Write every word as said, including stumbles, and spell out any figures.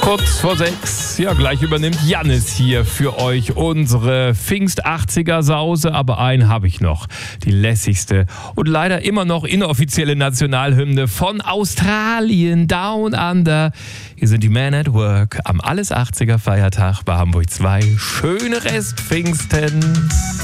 Kurz vor sechs, ja, gleich übernimmt Jannis hier für euch unsere Pfingst-achtziger-Sause, aber einen habe ich noch, die lässigste und leider immer noch inoffizielle Nationalhymne von Australien, Down Under. Hier sind die Men at Work am Alles-achtziger-Feiertag bei Hamburg zwei. Schöne Rest-Pfingsten.